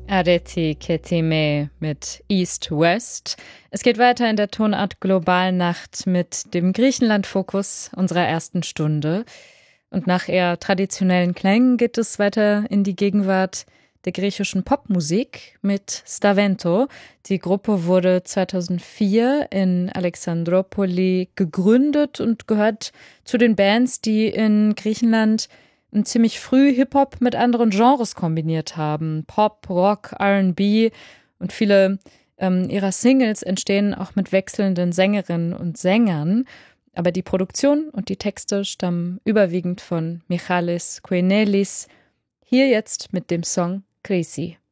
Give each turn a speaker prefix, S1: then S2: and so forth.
S1: Areti Ketime mit East West. Es geht weiter in der Tonart Globalnacht mit dem Griechenland-Fokus unserer ersten Stunde. Und nach eher traditionellen Klängen geht es weiter in die Gegenwart der griechischen Popmusik mit Stavento. Die Gruppe wurde 2004 in Alexandropoli gegründet und gehört zu den Bands, die in Griechenland ziemlich früh Hip-Hop mit anderen Genres kombiniert haben. Pop, Rock, R&B und viele ihrer Singles entstehen auch mit wechselnden Sängerinnen und Sängern. Aber die Produktion und die Texte stammen überwiegend von Michalis Koinelis. Hier jetzt mit dem Song Krisi.